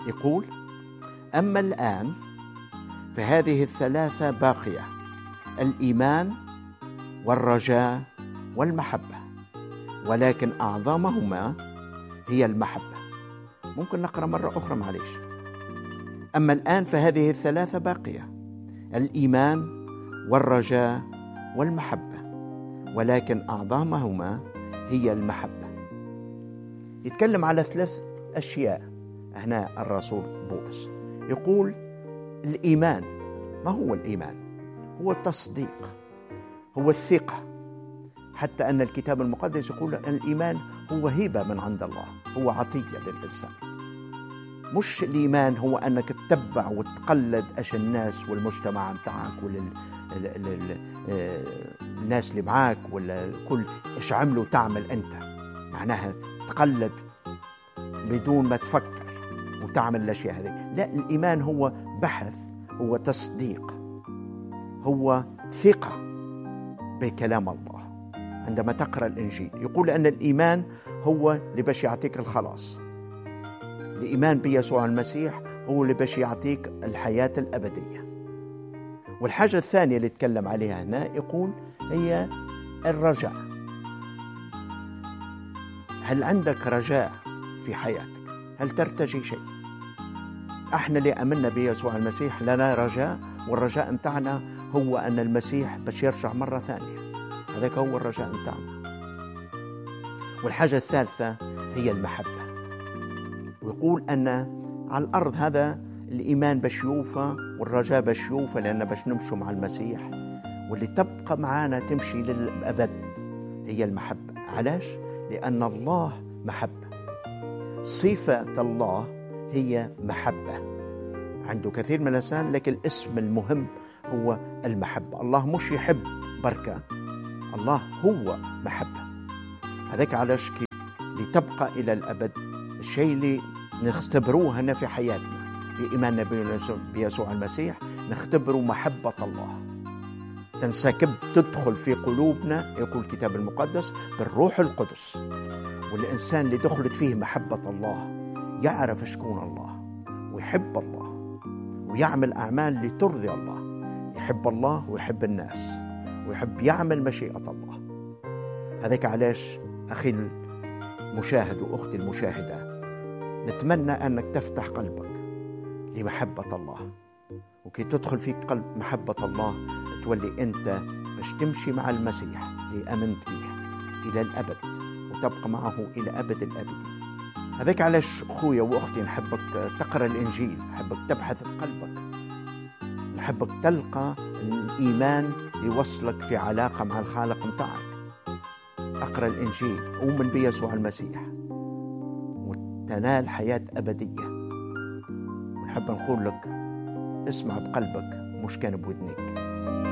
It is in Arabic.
يقول: أما الآن فهذه الثلاثة باقية: الإيمان والرجاء والمحبة، ولكن أعظمهما هي المحبة. ممكن نقرأ مرة أخرى معليش. أما الآن فهذه الثلاثة باقية: الإيمان والرجاء والمحبة، ولكن أعظمهما هي المحبة. يتكلم على 3 أشياء هنا الرسول بولس. يقول الإيمان. ما هو الإيمان؟ هو التصديق، هو الثقة. حتى أن الكتاب المقدس يقول أن الإيمان هو هبة من عند الله، هو عطية للإنسان. مش الإيمان هو أنك تتبع وتقلد أش الناس والمجتمع متاعك الناس اللي معاك ولا كل إيش عملوا تعمل أنت، معناها تقلد بدون ما تفكر وتعمل الأشياء هذه. لا، الإيمان هو بحث، هو تصديق، هو ثقة بكلام الله. عندما تقرأ الإنجيل يقول أن الإيمان هو اللي باش يعطيك الخلاص. الإيمان بيسوع المسيح هو اللي باش يعطيك الحياة الأبدية. والحاجة الثانية اللي تكلم عليها هنا يقول هي الرجاء. هل عندك رجاء في حياتك؟ هل ترتجي شيء؟ احنا اللي آمنا بيسوع المسيح لنا رجاء، والرجاء متاعنا هو أن المسيح باش يرجع مرة ثانية. هذاك هو الرجاء متاعنا. والحاجة الثالثة هي المحبة. ويقول أن على الأرض هذا الإيمان باش يوفى والرجاء باش يوفى، لأن باش نمشوا مع المسيح، واللي تبقى معانا تمشي للأبد هي المحبة. علاش؟ لأن الله محبة. صفة الله هي محبة. عنده كثير من الإنسان، لكن الاسم المهم هو المحبة. الله مش يحب بركة، الله هو محبة. هذاك علاش لتبقى إلى الأبد الشيء اللي نختبروه هنا في حياتنا في إيماننا بيسوع المسيح، نختبروا محبة الله تنسكب تدخل في قلوبنا، يقول الكتاب المقدس بالروح القدس. والإنسان اللي دخلت فيه محبة الله يعرف شكون الله ويحب الله ويعمل أعمال لترضي الله. يحب الله ويحب الناس ويحب يعمل مشيئة الله. هذاك علاش أخي المشاهد وأختي المشاهدة، نتمنى أنك تفتح قلبك لمحبة الله، وكي تدخل في قلب محبة الله تولي أنت باش تمشي مع المسيح اللي آمنت به إلى الأبد وتبقى معه إلى أبد الأبدين. هذاك علاش أخويا وأختي نحبك تقرأ الإنجيل، نحبك تبحث بقلبك، نحبك تلقى الإيمان يوصلك في علاقة مع الخالق متاعك. أقرأ الإنجيل، أؤمن بيسوع المسيح وتنال حياة أبدية. ونحب نقول لك اسمع بقلبك مش كان بودنك.